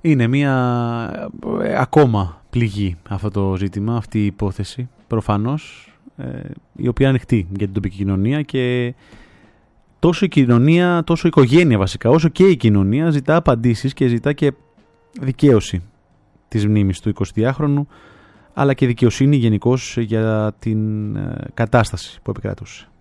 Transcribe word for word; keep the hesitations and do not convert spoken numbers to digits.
Είναι μια ε, ακόμα πληγή αυτό το ζήτημα, αυτή η υπόθεση, προφανώς, ε, η οποία είναι ανοιχτή για την τοπική κοινωνία και τόσο η κοινωνία, τόσο η οικογένεια βασικά, όσο και η κοινωνία ζητά απαντήσεις και ζητά και δικαίωση της μνήμης του εικοσιδυάχρονου, αλλά και δικαιοσύνη γενικώς για την ε, κατάσταση που επικρατούσε.